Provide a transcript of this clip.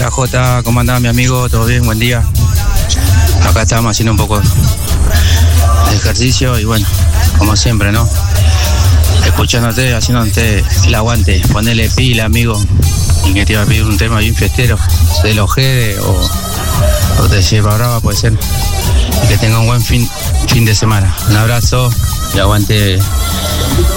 Hola Jota, ¿cómo andás mi amigo? ¿Todo bien? Buen día. Acá estábamos haciendo un poco de ejercicio y bueno, como siempre, ¿no? Escuchándote, haciéndote el aguante, ponele pila, amigo. Y que te iba a pedir un tema bien fiestero, de los Ojede o de Lleva Brava, puede ser. Y que tenga un buen fin de semana. Un abrazo y aguante